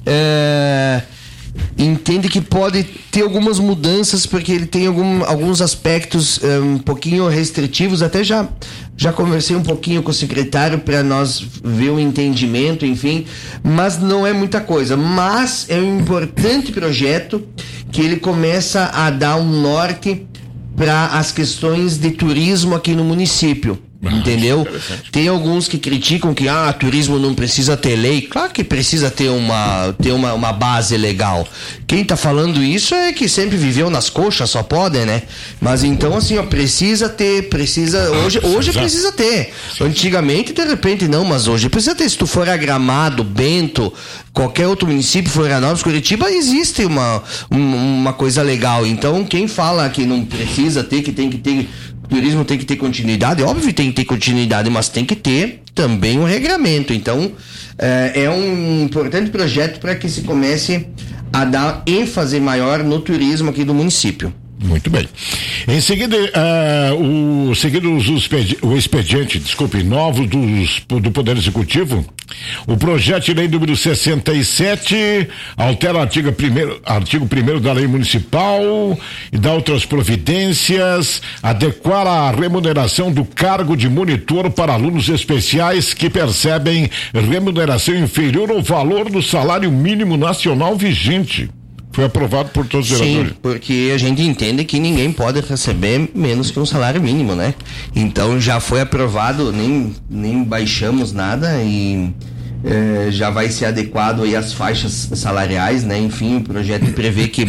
é, entende que pode ter algumas mudanças, porque ele tem algum, alguns aspectos é, um pouquinho restritivos. Até já já conversei um pouquinho com o secretário para nós ver o entendimento, enfim, mas não é muita coisa. Mas é um importante projeto que ele começa a dar um norte para as questões de turismo aqui no município. Entendeu? Tem alguns que criticam que ah, turismo não precisa ter lei. Claro que precisa ter uma, ter uma, uma base legal. Quem tá falando isso é que sempre viveu nas coxas, só pode, né? Mas então assim, ó, precisa ter, precisa, hoje, hoje precisa ter. Antigamente, de repente não, mas hoje precisa ter. Se tu for a Gramado, Bento, qualquer outro município, Florianópolis, Curitiba, existe uma, uma coisa legal. Então quem fala que não precisa ter, que tem que ter turismo, tem que ter continuidade, óbvio que tem que ter continuidade, mas tem que ter também um regramento. Então é, é um importante projeto para que se comece a dar ênfase maior no turismo aqui do município. Muito bem. Em seguida, uh, o, seguido os, expedi, o expediente, desculpe, novo dos, do Poder Executivo, o projeto de lei número sessenta e sete altera o artigo primeiro, artigo primeiro da Lei Municipal e dá outras providências, adequar a remuneração do cargo de monitor para alunos especiais que percebem remuneração inferior ao valor do salário mínimo nacional vigente. Foi aprovado por todos os vereadores. Sim, porque a gente entende que ninguém pode receber menos que um salário mínimo, né? Então já foi aprovado, nem, nem baixamos nada e eh, já vai ser adequado aí às faixas salariais, né? Enfim, o projeto prevê que uh,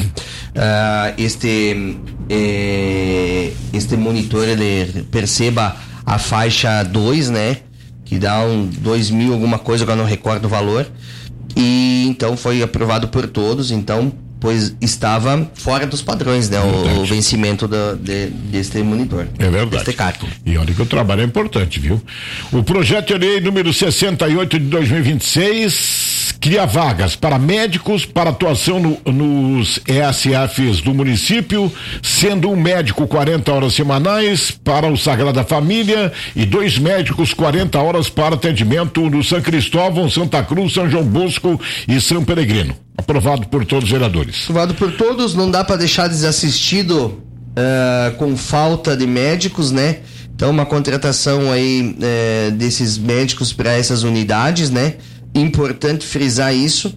este, eh, este monitor ele perceba a faixa dois, né? Que dá um dois mil alguma coisa, agora não recordo o valor. E então foi aprovado por todos, então pois estava fora dos padrões, né? O, o vencimento da, de, deste monitor. É verdade. Deste cargo. E olha que o trabalho é importante, viu? O projeto de lei número sessenta e oito de dois mil e vinte e seis cria vagas para médicos para atuação no, nos E S Fs do município, sendo um médico quarenta horas semanais para o Sagrada Família e dois médicos quarenta horas para atendimento no São Cristóvão, Santa Cruz, São João Bosco e São Peregrino. Aprovado por todos os vereadores. Aprovado por todos, não dá para deixar desassistido uh, com falta de médicos, né? Então uma contratação aí uh, desses médicos para essas unidades, né? Importante frisar isso,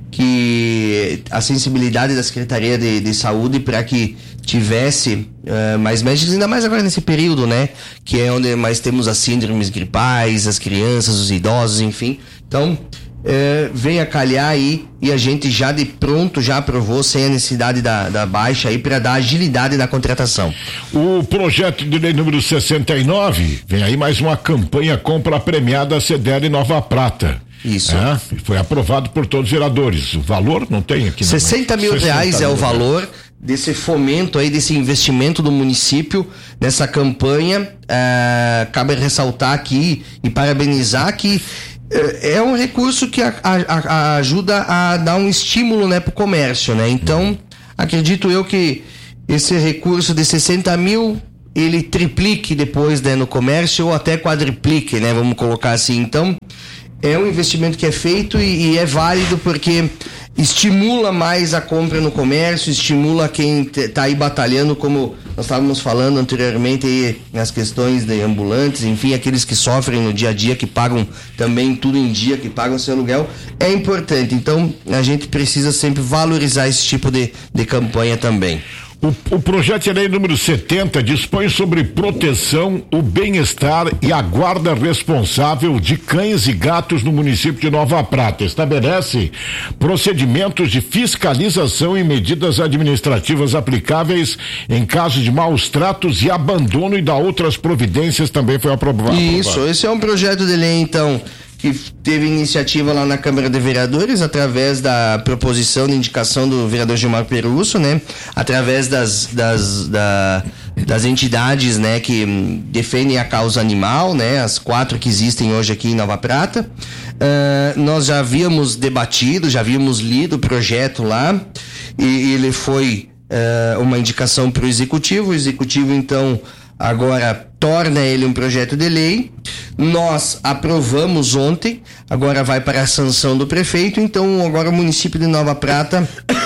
que a sensibilidade da Secretaria de, de Saúde para que tivesse uh, mais médicos, ainda mais agora nesse período, né? Que é onde mais temos as síndromes gripais, as crianças, os idosos, enfim. Então, é, vem a calhar aí e a gente já de pronto já aprovou sem a necessidade da, da baixa aí para dar agilidade na contratação. O projeto de lei número sessenta e nove, vem aí mais uma campanha compra premiada C D L Nova Prata. Isso. É, foi aprovado por todos os vereadores. O valor não tem aqui. sessenta mil reais é o valor desse fomento aí, desse investimento do município nessa campanha. É, cabe ressaltar aqui e parabenizar que é um recurso que a, a, a ajuda a dar um estímulo, né, pro comércio, né? Então, acredito eu que esse recurso de sessenta mil, ele triplique depois, né, no comércio ou até quadriplique, né? Vamos colocar assim. Então, é um investimento que é feito e, e é válido porque estimula mais a compra no comércio, estimula quem está aí batalhando, como nós estávamos falando anteriormente aí, nas questões de ambulantes, enfim, aqueles que sofrem no dia a dia, que pagam também tudo em dia, que pagam seu aluguel, é importante. Então, a gente precisa sempre valorizar esse tipo de, de campanha também. O, o projeto de lei número setenta dispõe sobre proteção, o bem-estar e a guarda responsável de cães e gatos no município de Nova Prata. Estabelece procedimentos de fiscalização e medidas administrativas aplicáveis em caso de maus tratos e abandono, e da outras providências também foi aprovado. Isso, esse é um projeto de lei, então, que teve iniciativa lá na Câmara de Vereadores, através da proposição de indicação do vereador Gilmar Perusso, né? Através das, das, da, das entidades, né, que defendem a causa animal, né? As quatro que existem hoje aqui em Nova Prata. Uh, nós já havíamos debatido, já havíamos lido o projeto lá, e ele foi uh, uma indicação para o Executivo. O Executivo, então, agora torna ele um projeto de lei. Nós aprovamos ontem, agora vai para a sanção do prefeito. Então agora o município de Nova Prata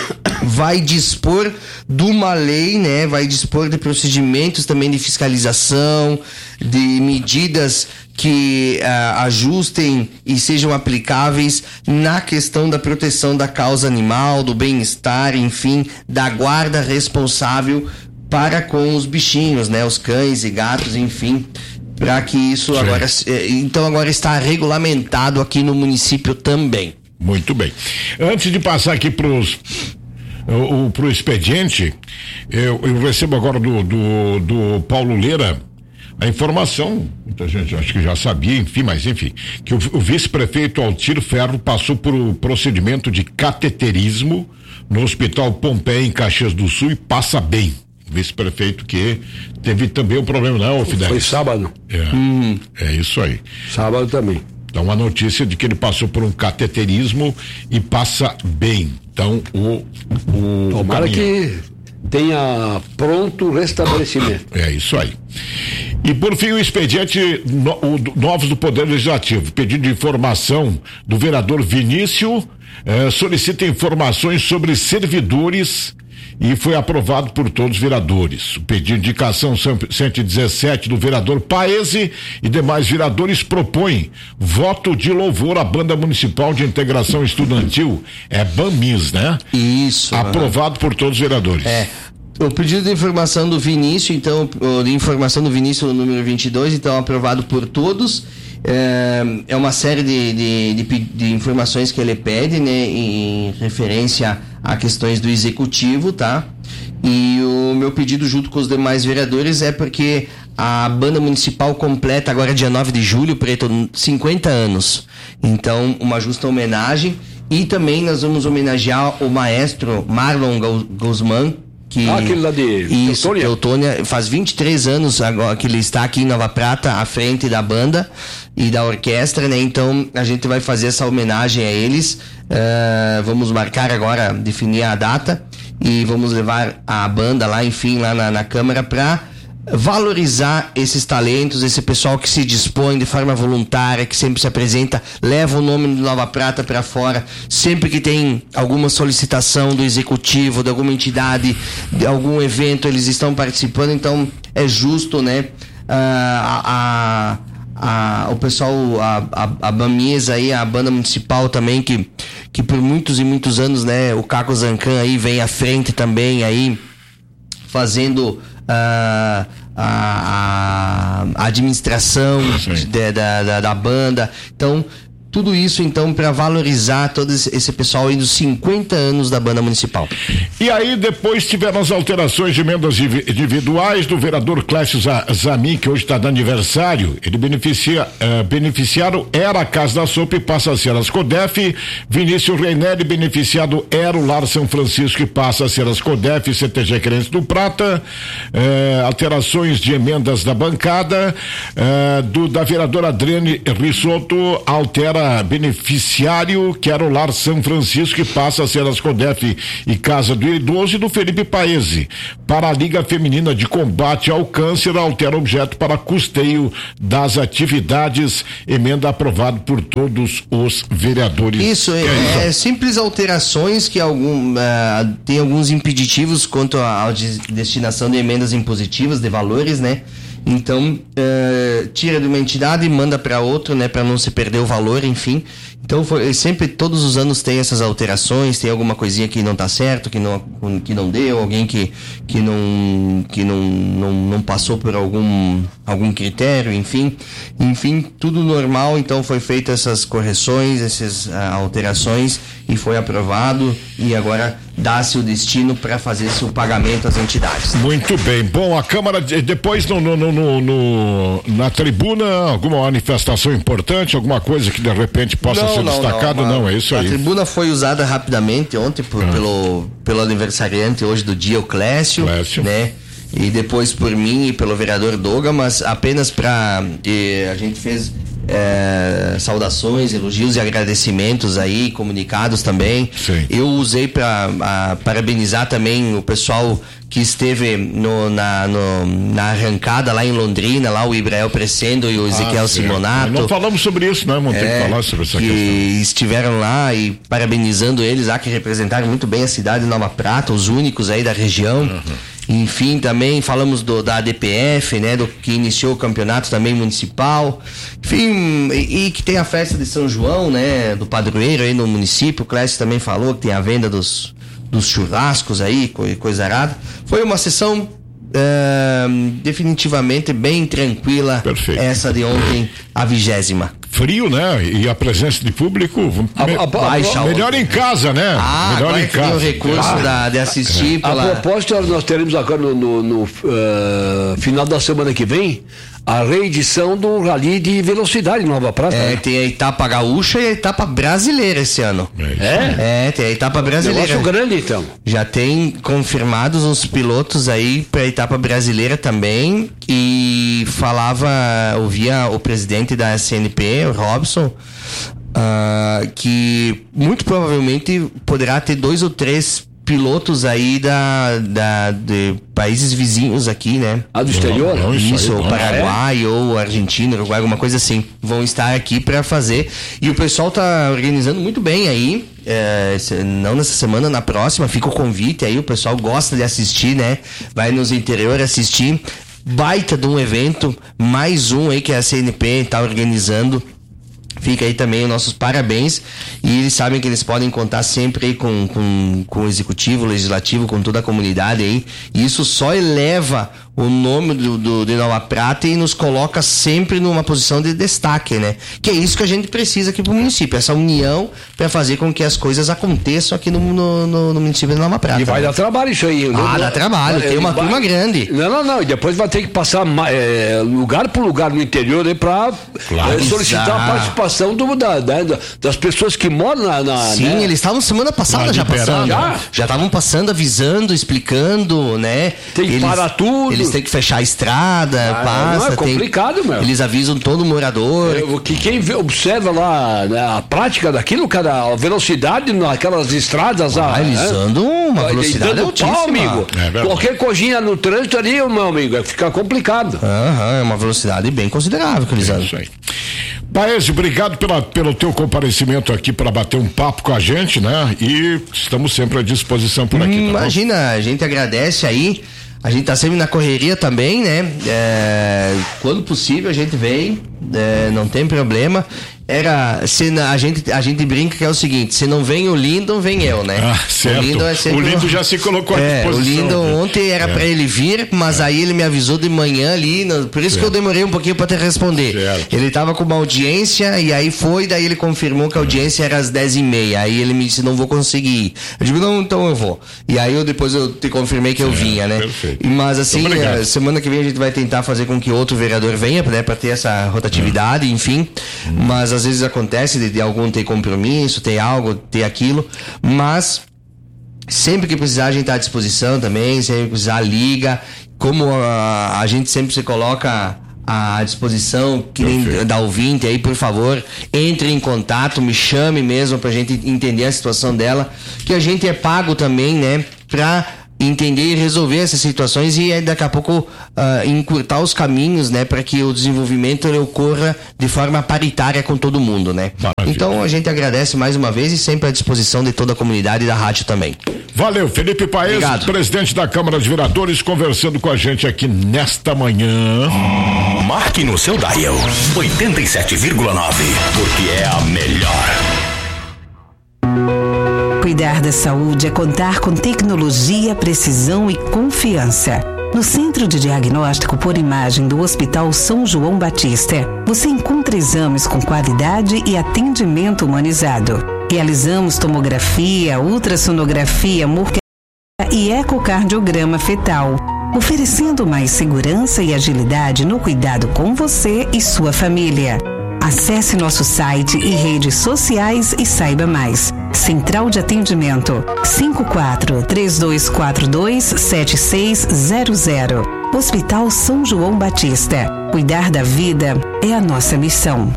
vai dispor de uma lei, né? Vai dispor de procedimentos também de fiscalização, de medidas que uh, ajustem e sejam aplicáveis na questão da proteção da causa animal, do bem-estar, enfim, da guarda responsável para com os bichinhos, né? Os cães e gatos, enfim, para que isso Sim. agora, então agora está regulamentado aqui no município também. Muito bem. Antes de passar aqui pros o, o pro expediente, eu, eu recebo agora do, do, do Paulo Leira a informação, muita gente acho que já sabia, enfim, mas enfim, que o, o vice-prefeito Altir Ferro passou por um procedimento de cateterismo no Hospital Pompeia, em Caxias do Sul, e passa bem. Vice-prefeito que teve também um problema, não, Fidel? Foi sábado. É, hum. é isso aí. Sábado também. Então, uma notícia de que ele passou por um cateterismo e passa bem. Então, o. o Tomara o que tenha pronto restabelecimento. É isso aí. E por fim, o expediente no, o, novos do Poder Legislativo. Pedido de informação do vereador Vinícius, eh, solicita informações sobre servidores e foi aprovado por todos os vereadores. O pedido de indicação cento e dezessete do vereador Paese e demais vereadores propõem voto de louvor à Banda Municipal de Integração Estudantil, é BAMIS, né? Isso. Aprovado por todos os vereadores. É. O pedido de informação do Vinícius, então, de informação do Vinícius, número vinte e dois, então, aprovado por todos. É, é uma série de, de, de, de informações que ele pede, né, em referência a questões do executivo, tá? E o meu pedido junto com os demais vereadores é porque a banda municipal completa agora dia nove de julho, Preto, cinquenta anos. Então, uma justa homenagem. E também nós vamos homenagear o maestro Marlon Guzmán, que, ah, aquele lá de isso, Teutônia. Teutônia, faz vinte e três anos agora que ele está aqui em Nova Prata, à frente da banda e da orquestra, né? Então a gente vai fazer essa homenagem a eles. Uh, vamos marcar agora, definir a data e vamos levar a banda lá, enfim, lá na, na Câmara para valorizar esses talentos, esse pessoal que se dispõe de forma voluntária, que sempre se apresenta, leva o nome de Nova Prata para fora, sempre que tem alguma solicitação do executivo, de alguma entidade, de algum evento, eles estão participando. Então é justo, né, a, a, a, o pessoal, a, a, a BAMIS aí, a banda municipal também, que, que por muitos e muitos anos, né, o Caco Zancan aí vem à frente também aí, fazendo Uh, a, a administração de, da, da, da banda. Então Tudo isso, então, para valorizar todo esse pessoal aí dos cinquenta anos da banda municipal. E aí, depois tiveram as alterações de emendas individuais do vereador Clécio Zamin, que hoje está dando aniversário. Ele beneficia, uh, beneficiaram era a Casa da Sopa e passa a ser as Codef. Vinícius Reinelli, beneficiado era o Lar São Francisco e passa a ser as Codef e C T G Crentes do Prata. Uh, alterações de emendas da bancada uh, do, da vereadora Adriane Risotto, altera beneficiário, que era o Lar São Francisco, que passa a ser as Codef e Casa do Idoso, e do Felipe Paese. Para a Liga Feminina de Combate ao Câncer, altera objeto para custeio das atividades, emenda aprovado por todos os vereadores. Isso, é, é, é simples alterações que algum, uh, tem alguns impeditivos quanto à destinação de emendas impositivas, de valores, né? Então, uh, tira de uma entidade e manda para outra, né, para não se perder o valor, enfim. Então, foi, sempre, todos os anos tem essas alterações, tem alguma coisinha que não tá certo, que não, que não deu, alguém que, que, não, que não, não, não passou por algum, algum critério, enfim. Enfim, tudo normal, então foi feita essas correções, essas uh, alterações, e foi aprovado, e agora dá-se o destino para fazer-se o pagamento às entidades. Muito bem. Bom, a Câmara, depois no, no, no, no, na tribuna, alguma manifestação importante, alguma coisa que de repente possa não, ser não, destacado? Não, não, é isso a aí. A tribuna foi usada rapidamente ontem por, ah. pelo, pelo aniversariante hoje do dia, o Clécio, Clécio. né? E depois por mim e pelo vereador Doga, mas apenas para a gente fez É, saudações, elogios e agradecimentos aí, comunicados também. Sim. Eu usei para parabenizar também o pessoal que esteve no, na, no, na arrancada lá em Londrina, lá o Ibrael Crescendo e o Ezequiel ah, Simonato. Não falamos sobre isso, né? Vamos ter é, que falar sobre essa que questão. Estiveram lá e parabenizando eles lá, que representaram muito bem a cidade de Nova Prata, os únicos aí da região. Uhum. Enfim, também falamos do, da A D P F, né, do que iniciou o campeonato também municipal. Enfim, e, e que tem a festa de São João, né, do padroeiro aí no município. O Clécio também falou que tem a venda dos, dos churrascos aí, coisa arada. Foi uma sessão é, definitivamente bem tranquila. Perfeito. Essa de ontem, a vigésima. Frio, né? E a presença de público a, me, a, a, a, melhor em casa, né? Ah, melhor em casa. Tem o recurso ah, da, de assistir. A, pela... a propósito, nós teremos agora no, no, no uh, final da semana que vem a reedição do Rally de Velocidade em Nova Prata. É, tem a etapa gaúcha e a etapa brasileira esse ano. É? É, tem a etapa brasileira. Negócio grande, então. Já tem confirmados os pilotos aí para a etapa brasileira também, e falava, ouvia o presidente da S N P, o Robson, uh, que muito provavelmente poderá ter dois ou três pilotos aí da, da, de países vizinhos aqui, né? Ah, do exterior? Não, isso, isso aí, ou não, Paraguai, é? ou Argentina, Uruguai, alguma coisa assim. Vão estar aqui para fazer. E o pessoal tá organizando muito bem aí. É, não nessa semana, na próxima, fica o convite aí. O pessoal gosta de assistir, né? Vai nos interior assistir. Baita de um evento, mais um aí que a C N P tá organizando. Fica aí também os nossos parabéns, e eles sabem que eles podem contar sempre aí com, com, com o executivo, o legislativo, com toda a comunidade aí, e isso só eleva o nome do, do, de Nova Prata e nos coloca sempre numa posição de destaque, né? Que é isso que a gente precisa aqui pro município, essa união para fazer com que as coisas aconteçam aqui no, no, no, no município de Nova Prata. E vai dar trabalho isso aí. Ah, não, dá trabalho, tem uma vai... turma grande. Não, não, não, e depois vai ter que passar é, lugar por lugar no interior aí para claro, é, solicitar a participação do, da, da, das pessoas que moram na... na Sim, né? Eles estavam semana passada já passando. Já estavam passando, avisando, explicando, né? Tem que eles, parar tudo. Eles têm que fechar a estrada, ah, passa. Não, é complicado, tem, meu. Eles avisam todo morador. É, que quem vê, observa lá, né, a prática daquilo, cara, a velocidade naquelas estradas. Ah, a, eles né? andam uma velocidade altíssima. Pau, amigo. É qualquer coisinha no trânsito ali, meu amigo, fica complicado. Aham, é uma velocidade bem considerável que eles andam. É isso aí. Paese, obrigado pela, pelo teu comparecimento aqui para bater um papo com a gente, né? E estamos sempre à disposição por aqui. Hum, tá imagina, bom? A gente agradece aí. A gente tá sempre na correria também, né? É, quando possível a gente vem, é, não tem problema. era, se na, a, gente, a gente brinca que é o seguinte, se não vem o Lindon, vem eu, né? Ah, certo. O Lindon, é sempre o Lindon já se colocou à é, disposição. O Lindon né? ontem era é. pra ele vir, mas é. aí ele me avisou de manhã ali, no, por isso certo. que eu demorei um pouquinho pra te responder. Certo. Ele tava com uma audiência e aí foi, daí ele confirmou que a audiência era às dez e meia, aí ele me disse, não vou conseguir ir. Eu digo, não, então eu vou. E aí eu depois eu te confirmei que certo. eu vinha, né? Perfeito. Mas assim, semana que vem a gente vai tentar fazer com que outro vereador venha, né, pra ter essa rotatividade, hum. enfim, hum. mas às vezes acontece de, de algum ter compromisso, ter algo, ter aquilo, mas sempre que precisar a gente tá à disposição também, sempre que precisar liga, como a, a gente sempre se coloca à disposição, que nem da ouvinte aí, por favor, entre em contato, me chame mesmo pra gente entender a situação dela, que a gente é pago também, né, pra entender e resolver essas situações e daqui a pouco uh, encurtar os caminhos, né, para que o desenvolvimento ele ocorra de forma paritária com todo mundo, né? Maravilha. Então a gente agradece mais uma vez e sempre à disposição de toda a comunidade e da rádio também. Valeu, Felipe Paes, presidente da Câmara de Vereadores, conversando com a gente aqui nesta manhã. Marque no seu dial oitenta e sete vírgula nove, porque é a melhor. Cuidar da saúde é contar com tecnologia, precisão e confiança. No Centro de Diagnóstico por Imagem do Hospital São João Batista, você encontra exames com qualidade e atendimento humanizado. Realizamos tomografia, ultrassonografia, morfologia e ecocardiograma fetal, oferecendo mais segurança e agilidade no cuidado com você e sua família. Acesse nosso site e redes sociais e saiba mais. Central de Atendimento cinco quatro três dois quatro dois sete seis zero zero. Hospital São João Batista. Cuidar da vida é a nossa missão.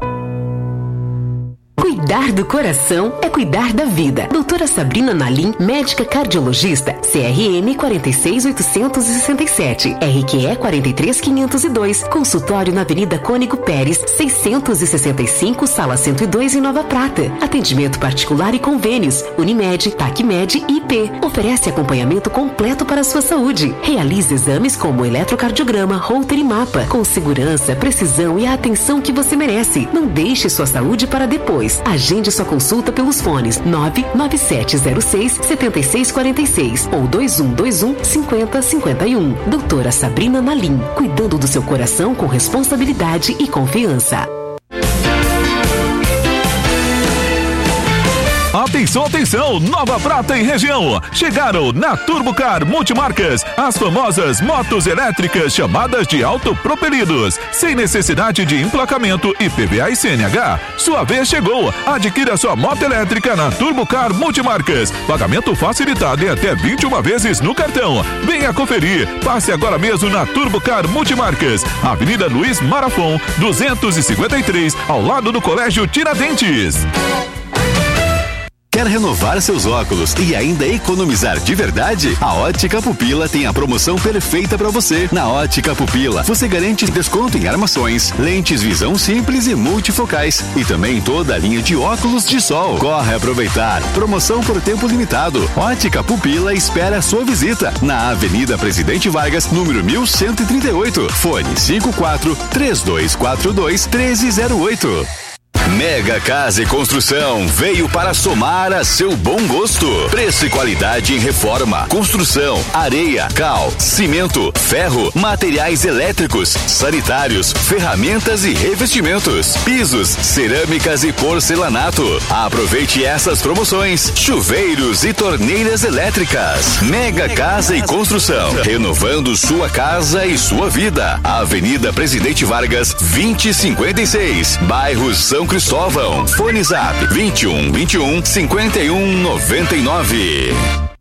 Cuidar do coração é cuidar da vida. Doutora Sabrina Nalim, médica cardiologista, C R M quatro seis oito seis sete, R Q E quatro três quinhentos e dois, consultório na Avenida Cônigo Pérez, seiscentos e sessenta e cinco, sala cento e dois em Nova Prata. Atendimento particular e convênios, Unimed, Tacmed e I P. Oferece acompanhamento completo para a sua saúde. Realize exames como eletrocardiograma, Holter e mapa, com segurança, precisão e a atenção que você merece. Não deixe sua saúde para depois. Agende sua consulta pelos fones nove nove sete zero seis sete seis quatro seis ou dois um dois um cinco zero cinco um. Doutora Sabrina Nalim, cuidando do seu coração com responsabilidade e confiança. Atenção, atenção, Nova Prata e região. Chegaram na Turbocar Multimarcas as famosas motos elétricas chamadas de autopropelidos, sem necessidade de emplacamento I P V A e C N H. Sua vez chegou. Adquira sua moto elétrica na Turbocar Multimarcas. Pagamento facilitado em até vinte e uma vezes no cartão. Venha conferir. Passe agora mesmo na Turbocar Multimarcas, Avenida Luiz Marafon, duzentos e cinquenta e três, ao lado do Colégio Tiradentes. Quer renovar seus óculos e ainda economizar de verdade? A Ótica Pupila tem a promoção perfeita para você. Na Ótica Pupila, você garante desconto em armações, lentes visão simples e multifocais e também toda a linha de óculos de sol. Corre aproveitar. Promoção por tempo limitado. Ótica Pupila espera a sua visita na Avenida Presidente Vargas, número mil cento e trinta e oito. Fone cinco quatro três dois quatro dois um três zero oito. Mega Casa e Construção veio para somar a seu bom gosto. Preço e qualidade em reforma, construção, areia, cal, cimento, ferro, materiais elétricos, sanitários, ferramentas e revestimentos, pisos, cerâmicas e porcelanato. Aproveite essas promoções: chuveiros e torneiras elétricas. Mega Casa e Construção, renovando sua casa e sua vida. Avenida Presidente Vargas, vinte e cinquenta e seis, bairro São Cristóvão. Fone Zap vinte e um, vinte e um, cinquenta e um, noventa e nove.